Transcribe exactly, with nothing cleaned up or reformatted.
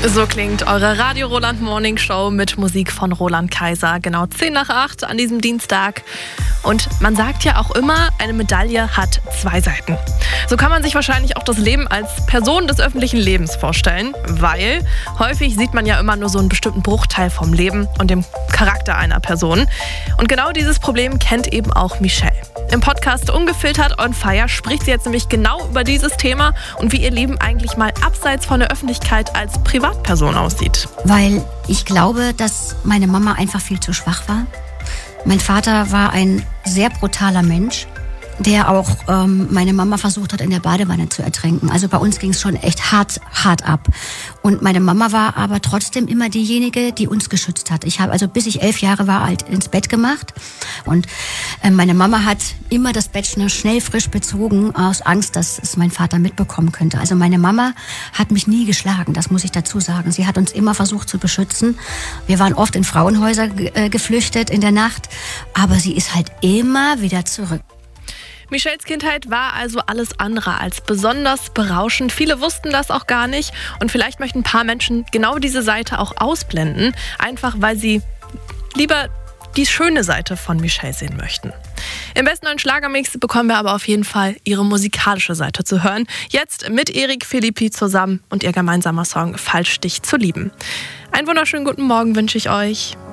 So klingt eure Radio Roland Morning Show mit Musik von Roland Kaiser. Genau zehn nach acht an diesem Dienstag. Und man sagt ja auch immer, eine Medaille hat zwei Seiten. So kann man sich wahrscheinlich auch das Leben als Person des öffentlichen Lebens vorstellen, weil häufig sieht man ja immer nur so einen bestimmten Bruchteil vom Leben und dem Charakter einer Person. Und genau dieses Problem kennt eben auch Michelle. Im Podcast Ungefiltert on Fire spricht sie jetzt nämlich genau über dieses Thema und wie ihr Leben eigentlich mal abseits von der Öffentlichkeit als Privatperson aussieht. Weil ich glaube, dass meine Mama einfach viel zu schwach war. Mein Vater war ein sehr brutaler Mensch, der auch ähm, meine Mama versucht hat, in der Badewanne zu ertränken. Also bei uns ging es schon echt hart, hart ab. Und meine Mama war aber trotzdem immer diejenige, die uns geschützt hat. Ich habe also, bis ich elf Jahre war alt, ins Bett gemacht. Und äh, meine Mama hat immer das Bett schnell frisch bezogen, aus Angst, dass es mein Vater mitbekommen könnte. Also meine Mama hat mich nie geschlagen, das muss ich dazu sagen. Sie hat uns immer versucht zu beschützen. Wir waren oft in Frauenhäuser ge- äh, geflüchtet in der Nacht. Aber sie ist halt immer wieder zurück. Michelles Kindheit war also alles andere als besonders berauschend. Viele wussten das auch gar nicht. Und vielleicht möchten ein paar Menschen genau diese Seite auch ausblenden. Einfach weil sie lieber die schöne Seite von Michelle sehen möchten. Im besten neuen Schlagermix bekommen wir aber auf jeden Fall ihre musikalische Seite zu hören. Jetzt mit Erik Philippi zusammen und ihr gemeinsamer Song Falsch dich zu lieben. Einen wunderschönen guten Morgen wünsche ich euch.